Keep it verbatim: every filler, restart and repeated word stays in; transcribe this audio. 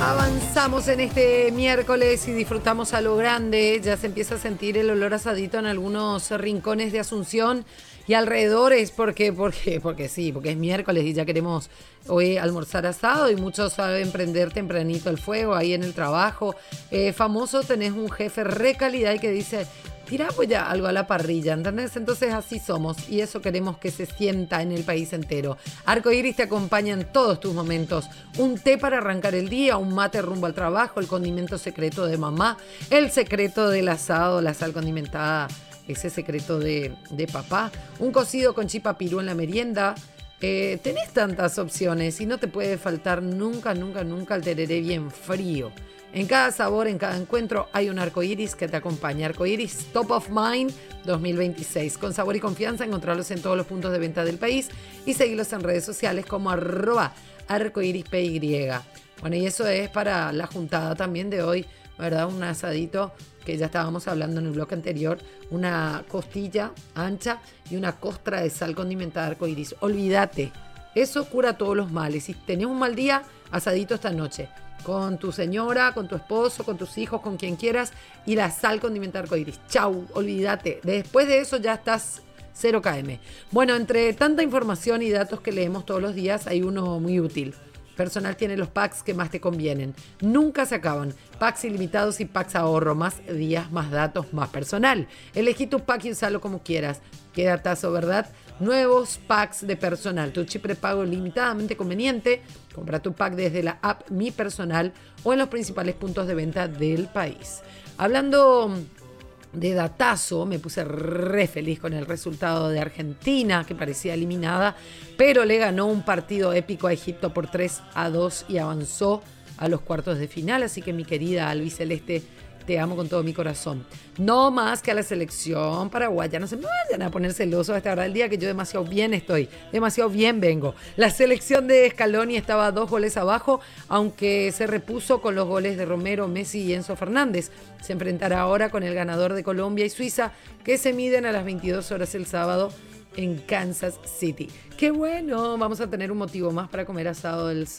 Avanzamos en este miércoles y disfrutamos a lo grande. Ya se empieza a sentir el olor asadito en algunos rincones de Asunción y alrededores. ¿Por qué? Porque, porque sí, porque es miércoles y ya queremos hoy almorzar asado y muchos saben prender tempranito el fuego ahí en el trabajo. Eh, famoso, tenés un jefe re calidad y que dice: tira pues ya algo a la parrilla, ¿entendés? Entonces así somos y eso queremos que se sienta en el país entero. Arcoiris te acompaña en todos tus momentos. Un té para arrancar el día, un mate rumbo al trabajo, el condimento secreto de mamá, el secreto del asado, la sal condimentada, ese secreto de, de papá, un cocido con chipa pirú en la merienda. Eh, tenés tantas opciones y no te puede faltar nunca, nunca, nunca el tereré bien frío. En cada sabor, en cada encuentro, hay un arcoíris que te acompaña. Arcoíris Top of Mind dos mil veintiséis. Con sabor y confianza, encontrarlos en todos los puntos de venta del país y seguirlos en redes sociales como arroba arcoírispy. Bueno, y eso es para la juntada también de hoy, ¿verdad? Un asadito que ya estábamos hablando en el bloque anterior, una costilla ancha y una costra de sal condimentada arcoíris. Olvídate, eso cura todos los males. Si tenés un mal día, asadito esta noche. Con tu señora, con tu esposo, con tus hijos, con quien quieras, y la sal condimentada arcoíris. Chau, olvídate. Después de eso ya estás cero kilómetros. Bueno, entre tanta información y datos que leemos todos los días, hay uno muy útil. Personal tiene los packs que más te convienen. Nunca se acaban. Packs ilimitados y packs ahorro. Más días, más datos, más personal. Elegí tu pack y usalo como quieras. Qué datazo, ¿verdad? Nuevos packs de personal. Tu chip prepago limitadamente conveniente. Compra tu pack desde la app Mi Personal o en los principales puntos de venta del país. Hablando de datazo, me puse re feliz con el resultado de Argentina, que parecía eliminada, pero le ganó un partido épico a Egipto por tres a dos y avanzó a los cuartos de final. Así que mi querida albiceleste, te amo con todo mi corazón. No más que a la selección paraguaya. No se me vayan a poner celosos a esta hora del día, que yo demasiado bien estoy. Demasiado bien vengo. La selección de Scaloni estaba dos goles abajo, aunque se repuso con los goles de Romero, Messi y Enzo Fernández. Se enfrentará ahora con el ganador de Colombia y Suiza, que se miden a las veintidós horas el sábado en Kansas City. ¡Qué bueno! Vamos a tener un motivo más para comer asado el